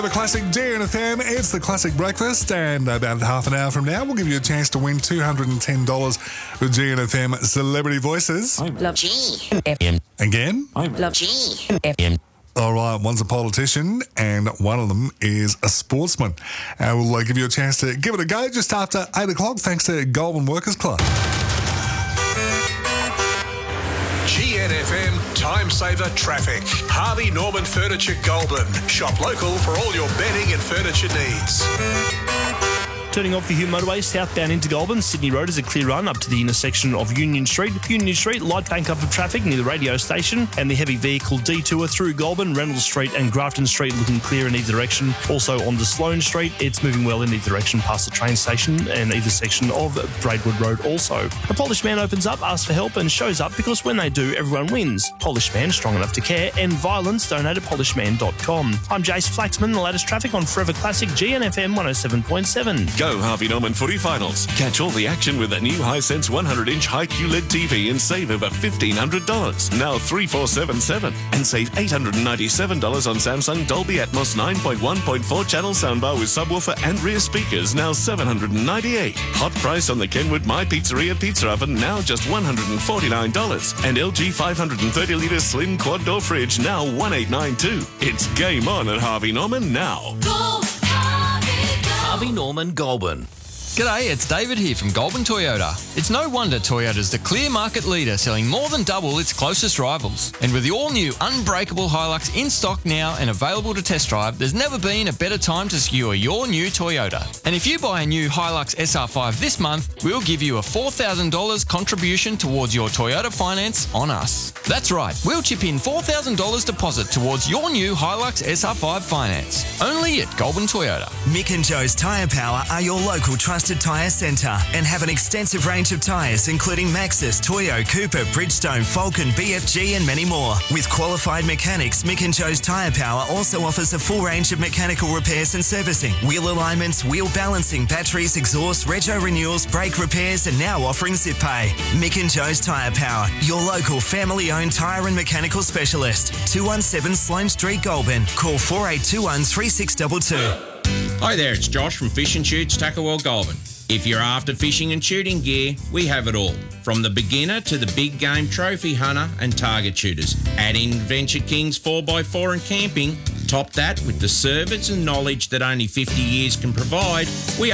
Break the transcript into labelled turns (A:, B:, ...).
A: The classic DNFM, it's the classic breakfast, and about half an hour from now, we'll give you a chance to win $210 with GNFM Celebrity Voices.
B: I love GNFM.
A: Again?
B: I love GNFM.
A: All right, one's a politician and one of them is a sportsman. And we'll give you a chance to give it a go just after 8 o'clock, thanks to Goulburn Workers Club.
C: GNFM Time Saver Traffic. Harvey Norman Furniture Goulburn. Shop local for all your bedding and furniture needs.
D: Turning off the Hume Motorway southbound into Goulburn, Sydney Road is a clear run up to the intersection of Union Street. Union Street, light bank up of traffic near the radio station, and the heavy vehicle detour through Goulburn, Reynolds Street and Grafton Street looking clear in either direction. Also on to Sloane Street, it's moving well in either direction past the train station and either section of Braidwood Road also. A Polish man opens up, asks for help and shows up because when they do, everyone wins. Polish man, strong enough to care, and violence, donate at polishman.com. I'm Jace Flaxman, the latest traffic on Forever Classic GNFM 107.7.
E: Go Harvey Norman Footy Finals. Catch all the action with a new Hisense 100-inch high QLED TV and save over $1,500. Now 3477. And save $897 on Samsung Dolby Atmos 9.1.4 channel soundbar with subwoofer and rear speakers, now $798. Hot price on the Kenwood My Pizzeria pizza oven, now just $149. And LG 530-litre slim quad door fridge, now $1,892. It's game on at Harvey Norman now.
F: Harvey Norman Goulburn.
G: G'day, it's David here from Goulburn Toyota. It's no wonder Toyota's the clear market leader, selling more than double its closest rivals. And with the all-new unbreakable Hilux in stock now and available to test drive, there's never been a better time to secure your new Toyota. And if you buy a new Hilux SR5 this month, we'll give you a $4,000 contribution towards your Toyota finance on us. That's right, we'll chip in $4,000 deposit towards your new Hilux SR5 finance. Only at Goulburn Toyota.
H: Mick and Joe's Tyre Power are your local trusted tyre centre and have an extensive range of tyres including Maxxis, Toyo, Cooper, Bridgestone, Falcon, BFG and many more. With qualified mechanics, Mick and Joe's Tyre Power also offers a full range of mechanical repairs and servicing, wheel alignments, wheel balancing, batteries, exhaust, rego renewals, brake repairs and now offering zip pay. Mick and Joe's Tyre Power, your local family-owned tyre and mechanical specialist. 217 Sloane Street, Goulburn. Call 4821 3622.
I: Hi there, it's Josh from Fish and Shoots, Tuckerwell, Goulburn. If you're after fishing and shooting gear, we have it all. From the beginner to the big game trophy hunter and target shooters. Add in Venture Kings 4x4 and camping. Top that with the service and knowledge that only 50 years can provide. We